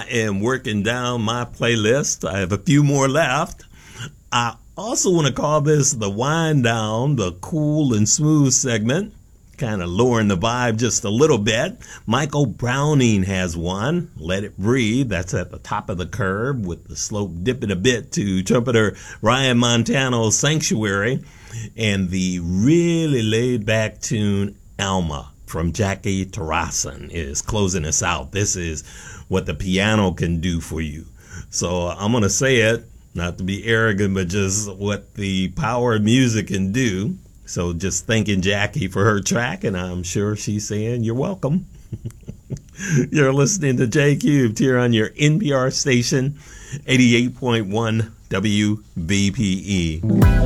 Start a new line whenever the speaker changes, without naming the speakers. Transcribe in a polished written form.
am working down my playlist. I have a few more left. I also want to call this the wind down, the cool and smooth segment, kind of lowering the vibe just a little bit. Michael Browning has one, Let It Breathe. That's at the top of the curve with the slope dipping a bit to trumpeter Ryan Montano's Sanctuary. And the really laid back tune, Alma, from Jackie Tarrasin is closing us out. This is what the piano can do for you. So I'm going to say it, not to be arrogant, but just what the power of music can do. So just thanking Jackie for her track, and I'm sure she's saying you're welcome. You're listening to J Cubed here on your NPR station, 88.1 WVPE.